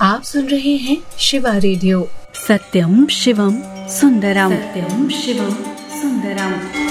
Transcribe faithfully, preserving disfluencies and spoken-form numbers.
आप सुन रहे हैं शिवा रेडियो। सत्यम शिवम सुंदरम, सत्यम शिवम सुंदरम।